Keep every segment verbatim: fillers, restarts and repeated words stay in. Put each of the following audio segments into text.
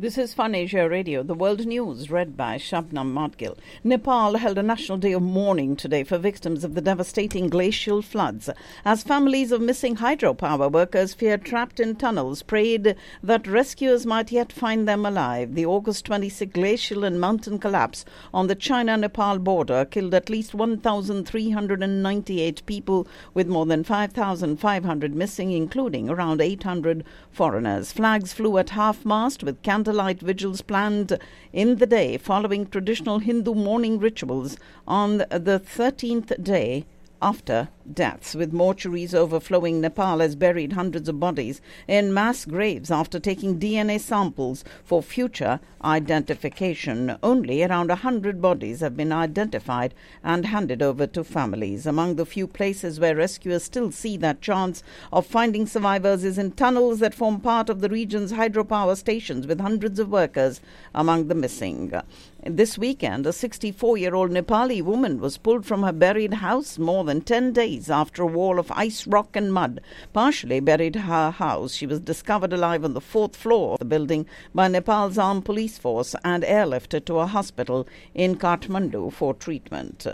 This is Fun Asia Radio, the world news read by Shabnam Madgil. Nepal held a national day of mourning today for victims of the devastating glacial floods, as families of missing hydropower workers feared trapped in tunnels prayed that rescuers might yet find them alive. The August twenty-sixth glacial and mountain collapse on the China-Nepal border killed at least one thousand three hundred ninety-eight people, with more than five thousand five hundred missing, including around eight hundred foreigners. Flags flew at half-mast with candlelight vigils planned in the day following traditional Hindu mourning rituals on the thirteenth day after deaths, with mortuaries overflowing. Nepal has buried hundreds of bodies in mass graves after taking D N A samples for future identification. Only around one hundred bodies have been identified and handed over to families. Among the few places where rescuers still see that chance of finding survivors is in tunnels that form part of the region's hydropower stations, with hundreds of workers among the missing. This weekend, a sixty-four-year-old Nepali woman was pulled from her buried house more than ten days after a wall of ice, rock and mud partially buried her house. She was discovered alive on the fourth floor of the building by Nepal's armed police force and airlifted to a hospital in Kathmandu for treatment.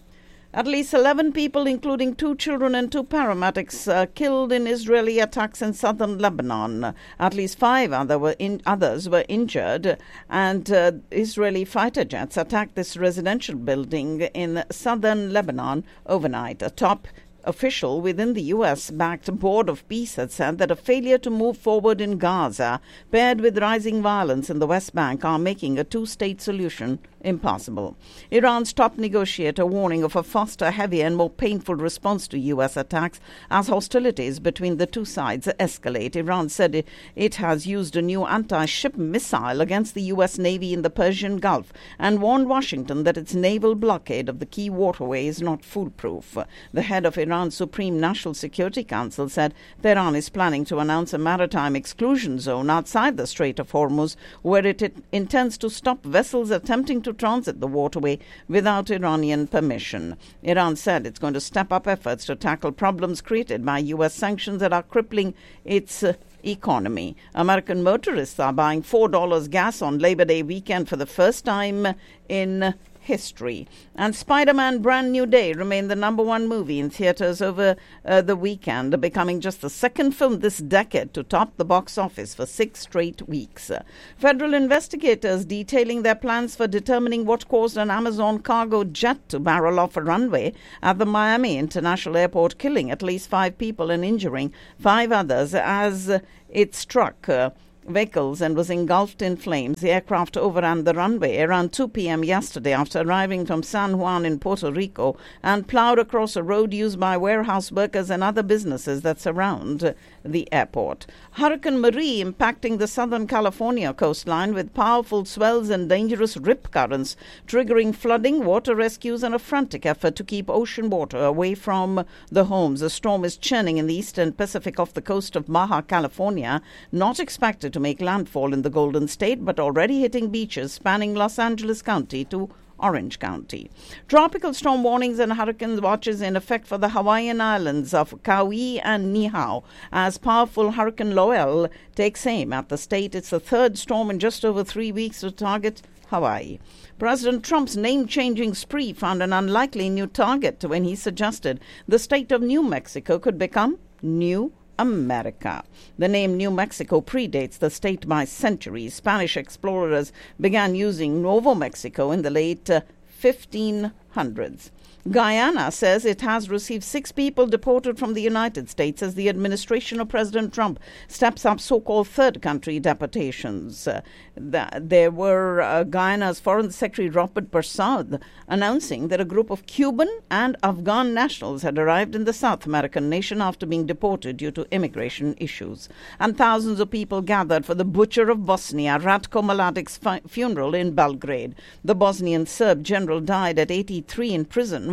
At least eleven people, including two children and two paramedics, uh, killed in Israeli attacks in southern Lebanon. At least five other were in, others were injured, and uh, Israeli fighter jets attacked this residential building in southern Lebanon overnight. A top official within the U S-backed Board of Peace had said that a failure to move forward in Gaza, paired with rising violence in the West Bank, are making a two-state solution impossible. Iran's top negotiator warning of a faster, heavier and more painful response to U S attacks as hostilities between the two sides escalate. Iran said it, it has used a new anti-ship missile against the U S Navy in the Persian Gulf and warned Washington that its naval blockade of the key waterway is not foolproof. The head of Iran's Supreme National Security Council said Tehran is planning to announce a maritime exclusion zone outside the Strait of Hormuz, where it, it intends to stop vessels attempting to transit the waterway without Iranian permission. Iran said it's going to step up efforts to tackle problems created by U S sanctions that are crippling its uh, economy. American motorists are buying four dollars gas on Labor Day weekend for the first time in history. And Spider-Man Brand New Day remained the number one movie in theaters over uh, the weekend, becoming just the second film this decade to top the box office for six straight weeks. Uh, federal investigators detailing their plans for determining what caused an Amazon cargo jet to barrel off a runway at the Miami International Airport, killing at least five people and injuring five others as uh, it struck uh, vehicles and was engulfed in flames. The aircraft overran the runway around two p.m. yesterday after arriving from San Juan in Puerto Rico and plowed across a road used by warehouse workers and other businesses that surround the airport. Hurricane Marie impacting the Southern California coastline with powerful swells and dangerous rip currents, triggering flooding, water rescues, and a frantic effort to keep ocean water away from the homes. The storm is churning in the eastern Pacific off the coast of Baja California, not expected to make landfall in the Golden State, but already hitting beaches spanning Los Angeles County to Orange County. Tropical storm warnings and hurricane watches in effect for the Hawaiian islands of Kauai and Niihau as powerful Hurricane Loel takes aim at the state. It's the third storm in just over three weeks to target Hawaii. President Trump's name-changing spree found an unlikely new target when he suggested the state of New Mexico could become New America. The name New Mexico predates the state by centuries. Spanish explorers began using Nuevo Mexico in the late uh, fifteen hundreds. Guyana says it has received six people deported from the United States as the administration of President Trump steps up so-called third country deportations. Uh, the, there were uh, Guyana's Foreign Secretary Robert Persad announcing that a group of Cuban and Afghan nationals had arrived in the South American nation after being deported due to immigration issues. And thousands of people gathered for the butcher of Bosnia, Ratko Mladic's fi- funeral in Belgrade. The Bosnian Serb general died at eighty-three in prison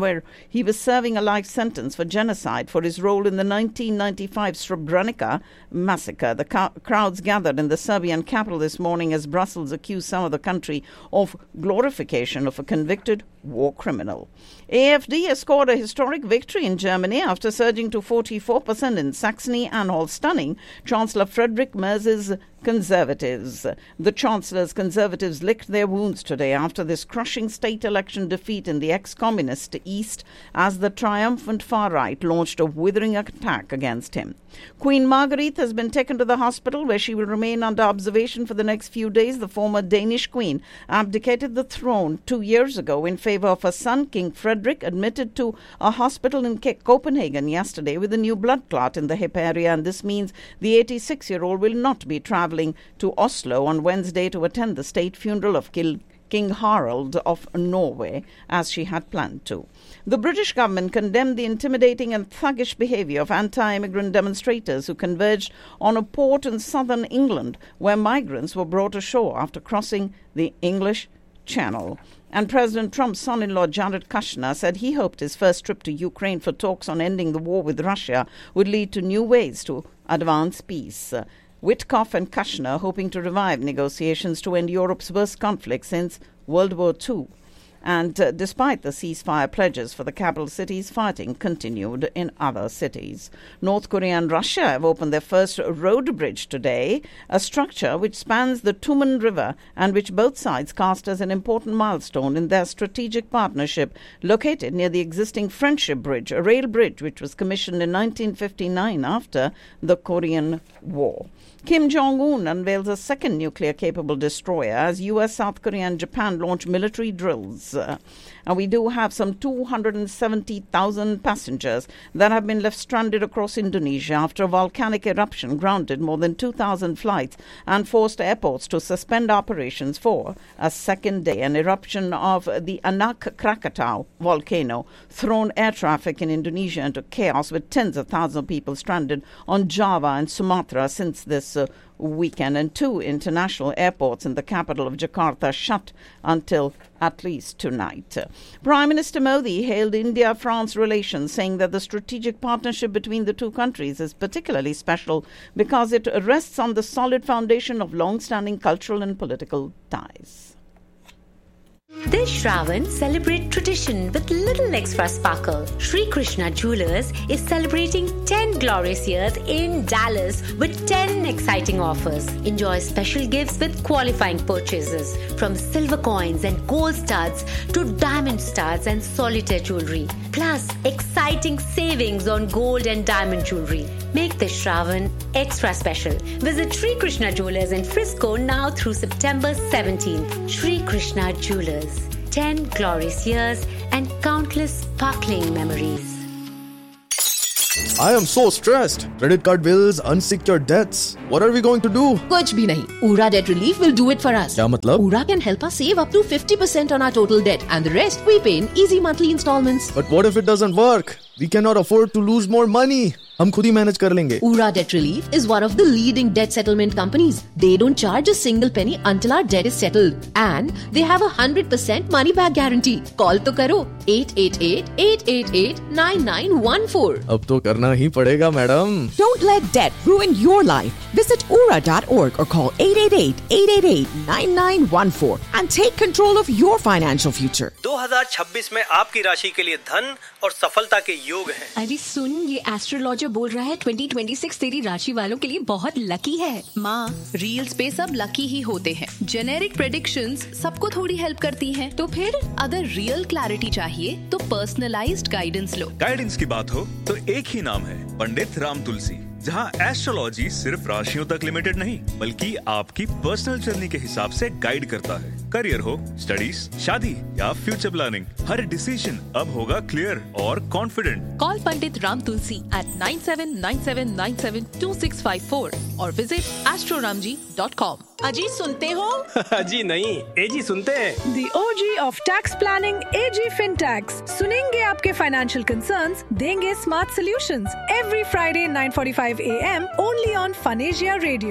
where he was serving a life sentence for genocide for his role in the nineteen ninety-five Srebrenica massacre. The ca- crowds gathered in the Serbian capital this morning as Brussels accused some of the country of glorification of a convicted war criminal. A F D has scored a historic victory in Germany after surging to forty-four percent in Saxony-Anhalt, stunning Chancellor Friedrich Merz's Conservatives. The Chancellor's Conservatives licked their wounds today after this crushing state election defeat in the ex-communist East as the triumphant far-right launched a withering attack against him. Queen Margrethe has been taken to the hospital where she will remain under observation for the next few days. The former Danish queen abdicated the throne two years ago in favor of her son, King Frederick, admitted to a hospital in Copenhagen yesterday with a new blood clot in the hip area, and this means the eighty-six-year-old will not be travelling to Oslo on Wednesday to attend the state funeral of King Harald of Norway, as she had planned to. The British government condemned the intimidating and thuggish behaviour of anti-immigrant demonstrators who converged on a port in southern England where migrants were brought ashore after crossing the English Channel. And President Trump's son-in-law Jared Kushner said he hoped his first trip to Ukraine for talks on ending the war with Russia would lead to new ways to advance peace. Witkoff and Kushner hoping to revive negotiations to end Europe's worst conflict since World War Two. And uh, despite the ceasefire pledges for the capital cities, fighting continued in other cities. North Korea and Russia have opened their first road bridge today, a structure which spans the Tumen River and which both sides cast as an important milestone in their strategic partnership, located near the existing Friendship Bridge, a rail bridge which was commissioned in nineteen fifty-nine after the Korean War. Kim Jong-un unveils a second nuclear-capable destroyer as U S, South Korea and Japan launch military drills. Uh, and we do have some two hundred seventy thousand passengers that have been left stranded across Indonesia after a volcanic eruption grounded more than two thousand flights and forced airports to suspend operations for a second day. An eruption of the Anak Krakatau volcano thrown air traffic in Indonesia into chaos, with tens of thousands of people stranded on Java and Sumatra since this uh, weekend, and two international airports in the capital of Jakarta shut until at least tonight. Prime Minister Modi hailed India-France relations, saying that the strategic partnership between the two countries is particularly special because it rests on the solid foundation of long-standing cultural and political ties. This Shravan, celebrate tradition with little extra sparkle. Sri Krishna Jewelers is celebrating ten glorious years in Dallas with ten exciting offers. Enjoy special gifts with qualifying purchases, from silver coins and gold studs to diamond studs and solitaire jewelry. Plus, exciting savings on gold and diamond jewelry. Make this Shravan extra special. Visit Sri Krishna Jewelers in Frisco now through September seventeenth. Sri Krishna Jewelers. ten glorious years and countless sparkling memories. I am so stressed. Credit card bills, unsecured debts. What are we going to do? कुछ भी नहीं. Ura Debt Relief will do it for us. क्या मतलब? Ura can help us save up to fifty percent on our total debt, and the rest we pay in easy monthly installments. But what if it doesn't work? We cannot afford to lose more money. हम खुद ही manage कर लेंगे. Ura Debt Relief is one of the leading debt settlement companies. They don't charge a single penny until our debt is settled, and they have a one hundred percent money back guarantee. Call तो करो eight eight eight, eight eight eight, nine nine one four. अब तो करना ही पड़ेगा, madam. Don't let debt ruin your life. Visit ura dot org or call eight eight eight, eight eight eight, nine nine one four and take control of your financial future. दो हज़ार छब्बीस में आपकी राशि के लिए धन और सफलता के योग हैं। अरे सुन, ये एस्ट्रोलॉजर बोल रहा है ट्वेंटी ट्वेंटी सिक्स तेरी राशि वालों के लिए बहुत लकी है। माँ, रील्स पे सब लकी ही होते हैं। जेनेरिक प्रेडिक्शंस सबको थोड़ी हेल्प करती हैं। तो फिर अगर रियल क्लैरिटी चाहिए तो पर्सनलाइज्ड गाइडेंस लो। गाइडेंस की बात हो तो एक ही नाम है, पंडित राम तुलसी, जहां एस्ट्रोलॉजी सिर्फ राशियों तक लिमिटेड नहीं बल्कि आपकी पर्सनल जर्नी के हिसाब से गाइड करता है। करियर हो, स्टडीज, शादी या फ्यूचर प्लानिंग, हर डिसीजन अब होगा क्लियर और confident. Call Pandit Ram Tulsi eight nine seven nine seven nine seven to six five four और विजिट एस्ट्रोरामजी डॉट कॉम। अजी सुनते हो? जी नहीं, एजी सुनते हैं। The O G of tax planning, A G FinTax. सुनेंगे आपके financial concerns, देंगे smart solutions. Every Friday nine forty-five a m only on Fun Asia Radio.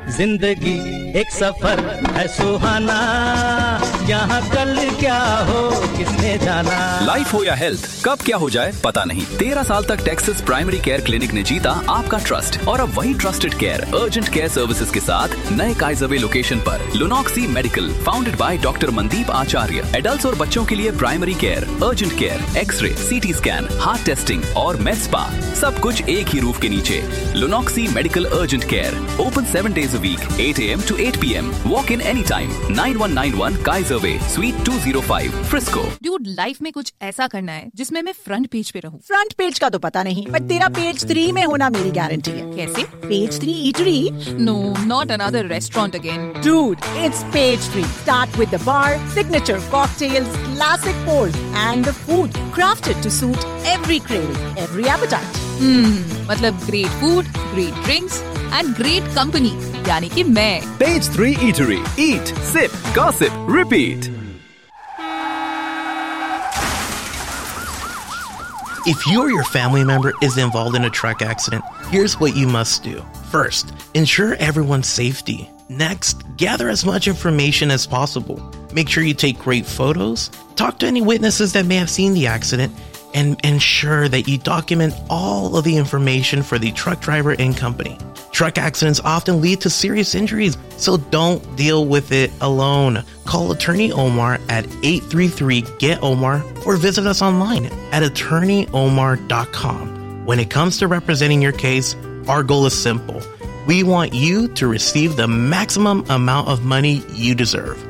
जिंदगी एक सफर है सुहाना, यहाँ कल क्या हो किसने जाना। लाइफ हो या हेल्थ, कब क्या हो जाए पता नहीं। तेरह साल तक टेक्सास प्राइमरी केयर क्लिनिक ने जीता आपका ट्रस्ट और अब वही trusted care urgent care services के साथ नए काइजरवे लोकेशन पर। लुनॉक्सी medical, founded by doctor Mandeep Acharya. Adults और बच्चों के लिए primary care, urgent care, x ray, CT scan, heart testing और med spa, सब कुछ एक ही रूफ के नीचे। लुनॉक्सी medical urgent care, open seven days a week, eight a.m. to eight p.m. Walk in anytime. nine one nine one Kaiser Way, Suite two oh five, Frisco. Dude, life में कुछ ऐसा करना है जिसमें मैं फ्रंट पेज पे रहूं। Front page का तो पता नहीं, पर तेरा पेज थ्री में होना मेरी गारंटी है। कैसे? Page three eatery? No, not another restaurant again. Dude, it's page three. Start with the bar, signature cocktails, classic pours, and the food crafted to suit every craving, every appetite. Hmm, मतलब great food, great drinks, and great company. यानी कि मैं। Page three Eatery. Eat, sip, gossip, repeat. If you or your family member is involved in a truck accident, here's what you must do. First, ensure everyone's safety. Next, gather as much information as possible. Make sure you take great photos. Talk to any witnesses that may have seen the accident. And ensure that you document all of the information for the truck driver and company. Truck accidents often lead to serious injuries, so don't deal with it alone. Call Attorney Omar at eight three three, G E T Omar or visit us online at attorney omar dot com. When it comes to representing your case, our goal is simple. We want you to receive the maximum amount of money you deserve.